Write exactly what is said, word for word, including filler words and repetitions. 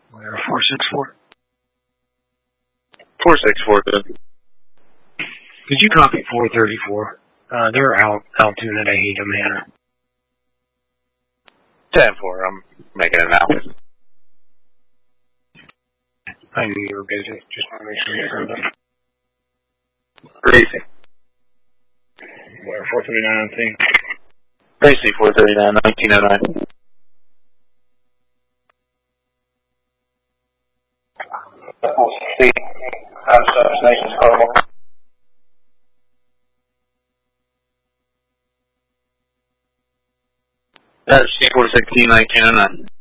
We're four six four. four six four, good. Could you copy four thirty-four? Uh, they're out, altitude at Aida Manor. ten four, I'm making it now. I knew you were busy. Just want to make sure you heard them. Gracie. We're four thirty-nine on thing. Gracie, four thirty-nine, nineteen oh nine. See, I'm Nation's Carmel. That's C four sixteen, nineteen oh nine.